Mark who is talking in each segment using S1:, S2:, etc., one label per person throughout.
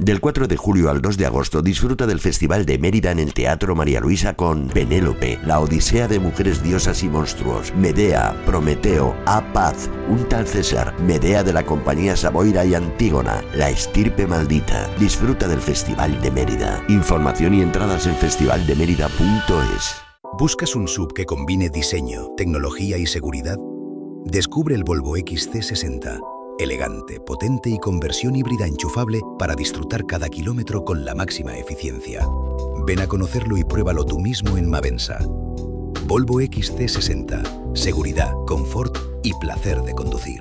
S1: Del 4 de julio al 2 de agosto disfruta del Festival de Mérida en el Teatro María Luisa con Penélope, la odisea de mujeres diosas y monstruos, Medea, Prometeo, Apaz, un tal César, Medea de la compañía Saboira y Antígona, la estirpe maldita. Disfruta del Festival de Mérida. Información y entradas en festivaldemerida.es.
S2: ¿Buscas un SUV que combine diseño, tecnología y seguridad? Descubre el Volvo XC60. Elegante, potente y con versión híbrida enchufable para disfrutar cada kilómetro con la máxima eficiencia. Ven a conocerlo y pruébalo tú mismo en Mavensa. Volvo XC60. Seguridad, confort y placer de conducir.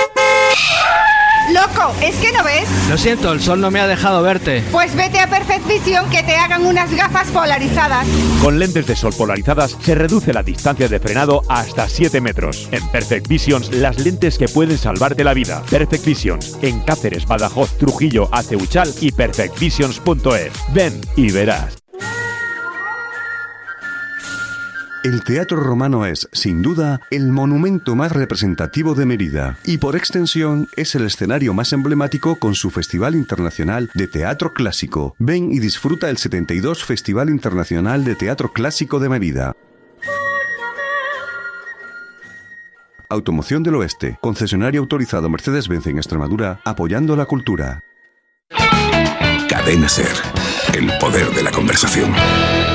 S3: ¡Loco! ¿Es que no ves?
S4: Lo siento, el sol no me ha dejado verte.
S3: Pues vete a Perfect Vision que te hagan unas gafas polarizadas.
S5: Con lentes de sol polarizadas se reduce la distancia de frenado hasta 7 metros. En Perfect Visions, las lentes que pueden salvarte la vida. Perfect Visions, en Cáceres, Badajoz, Trujillo, Aceuchal y perfectvisions.es. Ven y verás.
S6: El Teatro Romano es, sin duda, el monumento más representativo de Mérida y, por extensión, es el escenario más emblemático con su Festival Internacional de Teatro Clásico. Ven y disfruta el 72 Festival Internacional de Teatro Clásico de Mérida. Automoción del Oeste, concesionario autorizado Mercedes-Benz en Extremadura, apoyando la cultura.
S7: Cadena SER, el poder de la conversación.